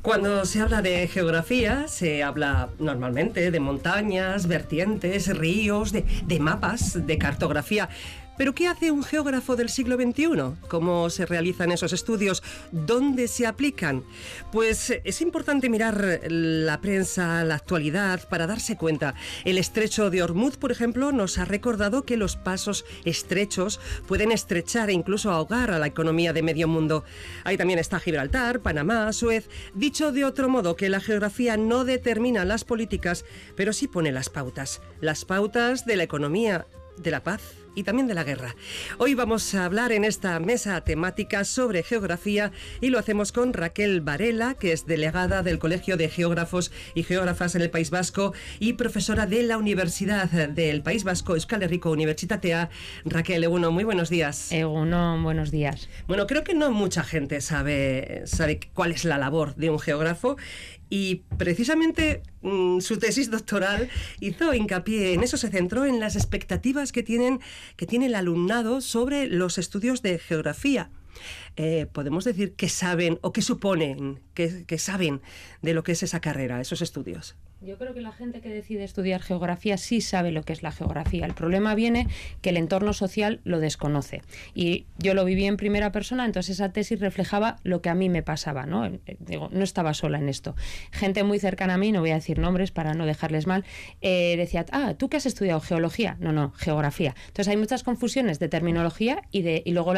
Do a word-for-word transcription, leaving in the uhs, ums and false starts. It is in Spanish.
Cuando se habla de geografía, se habla normalmente de montañas, vertientes, ríos, de, de mapas, de cartografía. ¿Pero qué hace un geógrafo del siglo veintiuno? ¿Cómo se realizan esos estudios? ¿Dónde se aplican? Pues es importante mirar la prensa, la actualidad, para darse cuenta. El estrecho de Hormuz, por ejemplo, nos ha recordado que los pasos estrechos pueden estrechar e incluso ahogar a la economía de medio mundo. Ahí también está Gibraltar, Panamá, Suez. Dicho de otro modo, que la geografía no determina las políticas, pero sí pone las pautas. Las pautas de la economía, de la paz y también de la guerra. Hoy vamos a hablar en esta mesa temática sobre geografía y lo hacemos con Raquel Varela, que es delegada del Colegio de Geógrafos y Geógrafas en el País Vasco y profesora de la Universidad del País Vasco, Euskal Herriko Unibertsitatea. Raquel, egunon, muy buenos días. Egunon, buenos días. Bueno, creo que no mucha gente sabe, sabe cuál es la labor de un geógrafo. Y precisamente mmm, su tesis doctoral hizo hincapié en eso, se centró en las expectativas que, tienen, que tiene el alumnado sobre los estudios de geografía. Eh, podemos decir que saben o que suponen que, que saben de lo que es esa carrera, esos estudios. Yo creo que la gente que decide estudiar geografía sí sabe lo que es la geografía. El problema viene que el entorno social lo desconoce. Y yo lo viví en primera persona, entonces esa tesis reflejaba lo que a mí me pasaba, ¿no? Digo, no estaba sola en esto. Gente muy cercana a mí, no voy a decir nombres para no dejarles mal, eh, decía, ah, ¿tú qué has estudiado? ¿Geología? No, no, geografía. Entonces hay muchas confusiones de terminología y, de, y luego la